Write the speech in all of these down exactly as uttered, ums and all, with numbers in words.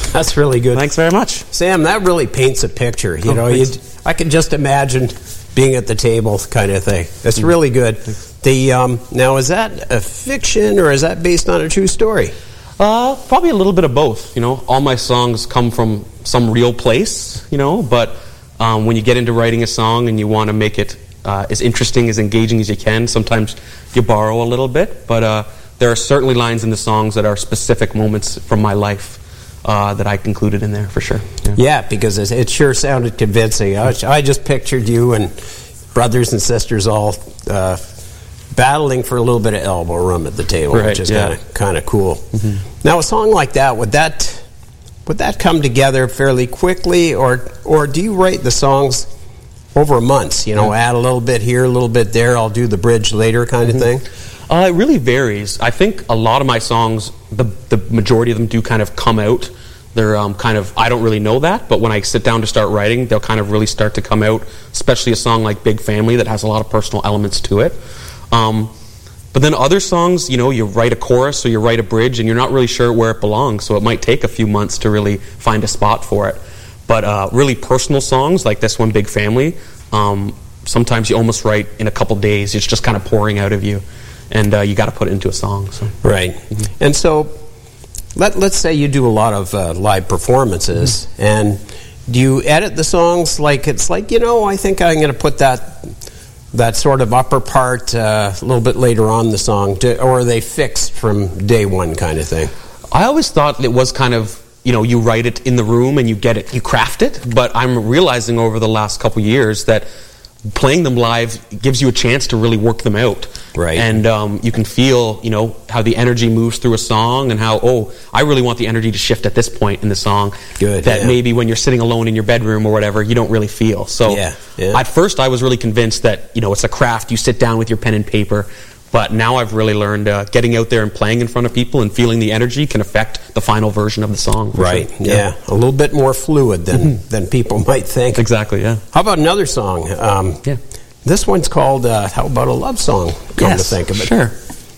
That's really good. Thanks very much. Sam, that really paints a picture. You oh, know, you, I can just imagine being at the table kind of thing. It's really good. The um, Now, is that a fiction or is that based on a true story? Uh, probably a little bit of both. You know, all my songs come from some real place, you know, but um, when you get into writing a song and you want to make it uh, as interesting, as engaging as you can, sometimes you borrow a little bit, but uh, there are certainly lines in the songs that are specific moments from my life uh, that I included in there, for sure. Yeah, yeah, because it, it sure sounded convincing. I, I just pictured you and brothers and sisters all uh, battling for a little bit of elbow room at the table, right, which is yeah. kind of kind of cool. Mm-hmm. Now, a song like that, would that would that come together fairly quickly, or or do you write the songs over months? You know, yeah. add a little bit here, a little bit there. I'll do the bridge later, kind mm-hmm. of thing. Uh, it really varies. I think a lot of my songs, the the majority of them do kind of come out. They're um, kind of, I don't really know that, but when I sit down to start writing, they'll kind of really start to come out, especially a song like Big Family that has a lot of personal elements to it. Um, but then other songs, you know, you write a chorus or you write a bridge and you're not really sure where it belongs, so it might take a few months to really find a spot for it. But uh, really personal songs like this one, Big Family, um, sometimes you almost write in a couple days. It's just kind of pouring out of you, and uh, you got to put it into a song. So. Right. Mm-hmm. And so let, let's say you do a lot of uh, live performances, mm-hmm. and do you edit the songs like it's like, you know, I think I'm going to put that that sort of upper part uh, a little bit later on in the song, to, or are they fixed from day one kind of thing? I always thought it was kind of, you know, you write it in the room and you get it, you craft it, but I'm realizing over the last couple years that playing them live gives you a chance to really work them out. Right. And um, you can feel, you know, how the energy moves through a song and how, oh, I really want the energy to shift at this point in the song. Good. That yeah. maybe when you're sitting alone in your bedroom or whatever, you don't really feel. So yeah, yeah. at first I was really convinced that, you know, it's a craft. You sit down with your pen and paper. But now I've really learned uh, getting out there and playing in front of people and feeling the energy can affect the final version of the song. Right, sure. yeah. yeah. A little bit more fluid than, than people might think. Exactly, yeah. How about another song? Um, yeah. This one's called uh, How About a Love Song, come yes, to think of it. Sure.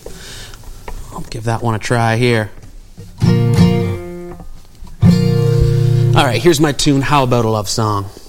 I'll give that one a try here. All right, here's my tune, How About a Love Song.